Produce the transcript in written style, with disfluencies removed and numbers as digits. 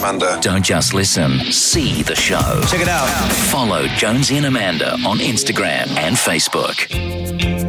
Amanda. Don't just listen, see the show. Check it out. Follow Jonesy and Amanda on Instagram and Facebook.